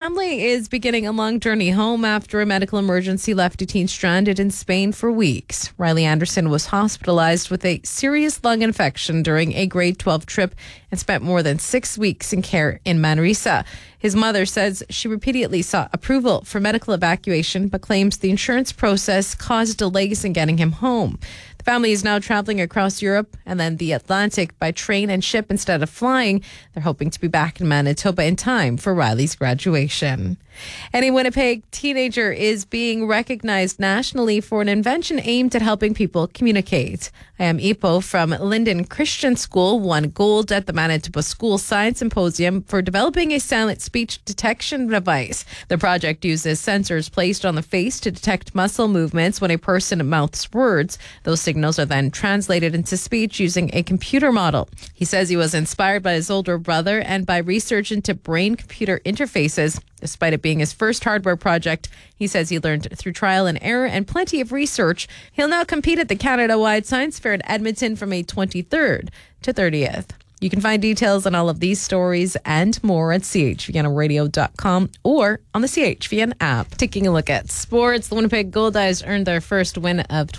family is beginning a long journey home after a medical emergency left a teen stranded in Spain for weeks. Riley Anderson was hospitalized with a serious lung infection during a grade 12 trip and spent more than 6 weeks in care in Manresa. His mother says she repeatedly sought approval for medical evacuation, but claims the insurance process caused delays in getting him home. The family is now traveling across Europe and then the Atlantic by train and ship instead of flying. They're hoping to be back in Manitoba in time for Riley's graduation. And a Winnipeg teenager is being recognized nationally for an invention aimed at helping people communicate. I am Ipo from Linden Christian School won gold at the Manitoba School Science Symposium for developing a silent speech detection device. The project uses sensors placed on the face to detect muscle movements when a person mouths words. Those signals are then translated into speech using a computer model. He says he was inspired by his older brother and by research into brain-computer interfaces. Despite it being his first hardware project, he says he learned through trial and error and plenty of research. He'll now compete at the Canada-wide Science Fair in Edmonton from May 23rd to 30th. You can find details on all of these stories and more at chvnradio.com or on the CHVN app. Taking a look at sports, the Winnipeg Goldeyes earned their first win of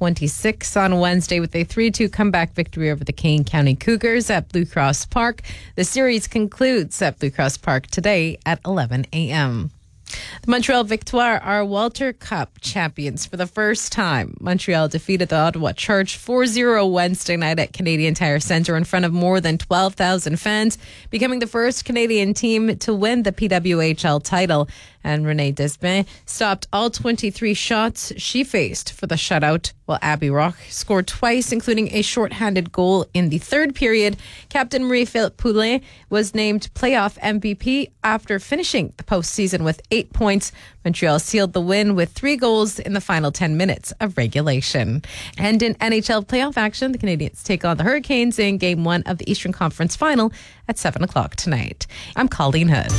2026 on Wednesday with a 3-2 comeback victory over the Kane County Cougars at Blue Cross Park. The series concludes at Blue Cross Park today at 11 a.m. The Montreal Victoire are Walter Cup champions for the first time. Montreal defeated the Ottawa Charge 4-0 Wednesday night at Canadian Tire Centre in front of more than 12,000 fans, becoming the first Canadian team to win the PWHL title. And Renee Desbin stopped all 23 shots she faced for the shutout, while Abby Roch scored twice, including a shorthanded goal in the third period. Captain Marie-Philippe Poulin was named playoff MVP after finishing the postseason with 8 points. Montreal sealed the win with 3 goals in the final 10 minutes of regulation. And in NHL playoff action, the Canadiens take on the Hurricanes in Game 1 of the Eastern Conference Final at 7 o'clock tonight. I'm Colleen Hood.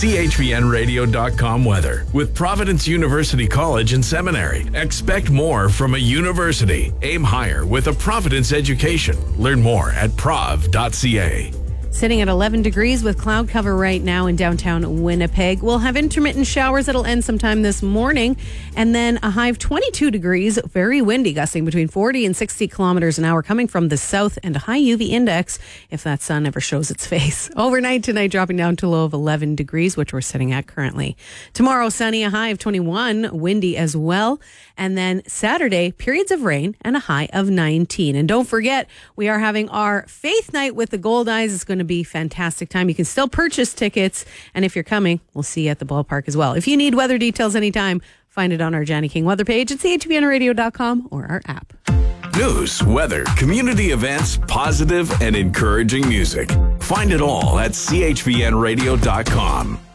CHVNradio.com weather. With Providence University College and Seminary. Expect more from a university. Aim higher with a Providence education. Learn more at prov.ca. Sitting at 11 degrees with cloud cover right now in downtown Winnipeg. We'll have intermittent showers that'll end sometime this morning. And then a high of 22 degrees, very windy, gusting between 40 and 60 kilometers an hour coming from the south, and a high UV index if that sun ever shows its face. Overnight tonight, dropping down to a low of 11 degrees, which we're sitting at currently. Tomorrow, sunny, a high of 21, windy as well. And then Saturday, periods of rain and a high of 19. And don't forget, we are having our Faith Night with the Goldeyes. It's going to be a fantastic time. You can still purchase tickets. And if you're coming, we'll see you at the ballpark as well. If you need weather details anytime, find it on our Johnny King weather page at chvnradio.com or our app. News, weather, community events, positive and encouraging music. Find it all at chvnradio.com.